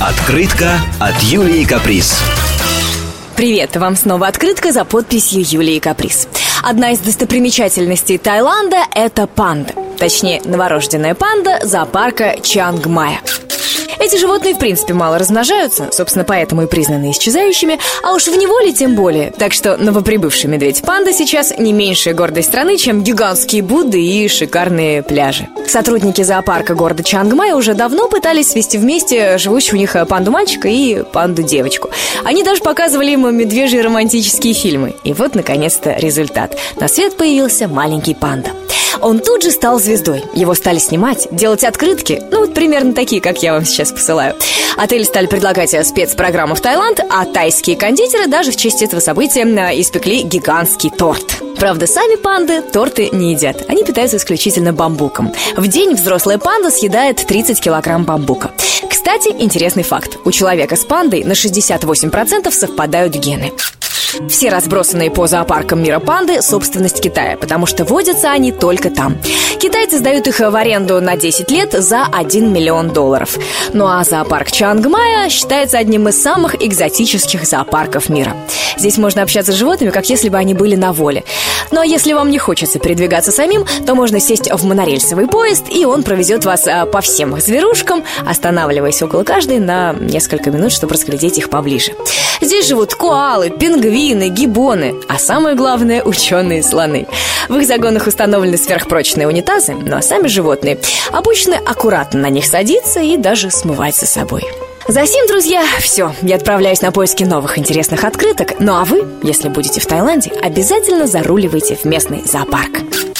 Открытка от Юлии Каприз. Привет, вам снова открытка за подписью Юлии Каприз. Одна из достопримечательностей Таиланда – это панда. Точнее, новорожденная панда зоопарка Чиангмая. Эти животные в принципе мало размножаются, собственно, поэтому и признаны исчезающими, а уж в неволе тем более. Так что новоприбывший медведь-панда сейчас не меньшая гордость страны, чем гигантские Будды и шикарные пляжи. Сотрудники зоопарка города Чиангмай уже давно пытались свести вместе живущего у них панду-мальчика и панду-девочку. Они даже показывали им медвежьи романтические фильмы. И вот, наконец-то, результат. На свет появился маленький панда. Он тут же стал звездой. Его стали снимать, делать открытки, вот примерно такие, как я вам сейчас посылаю. Отели стали предлагать спецпрограмму в Таиланд, а тайские кондитеры даже в честь этого события испекли гигантский торт. Правда, сами панды торты не едят. Они питаются исключительно бамбуком. В день взрослая панда съедает 30 килограмм бамбука. Кстати, интересный факт. У человека с пандой на 68% совпадают гены. Все разбросанные по зоопаркам мира панды – собственность Китая, потому что водятся они только там. Китайцы сдают их в аренду на 10 лет за $1 миллион. Ну а зоопарк Чиангмая считается одним из самых экзотических зоопарков мира. Здесь можно общаться с животными, как если бы они были на воле. Ну а если вам не хочется передвигаться самим, то можно сесть в монорельсовый поезд, и он провезет вас по всем зверушкам, останавливаясь около каждой на несколько минут, чтобы разглядеть их поближе. Здесь живут коалы, пингвины, гиббоны, а самое главное – ученые-слоны. В их загонах установлены сверхпрочные унитазы, ну а сами животные обычно аккуратно на них садятся и даже смывать за собой. Засим, друзья, все, я отправляюсь на поиски новых интересных открыток. Ну а вы, если будете в Таиланде, обязательно заруливайте в местный зоопарк.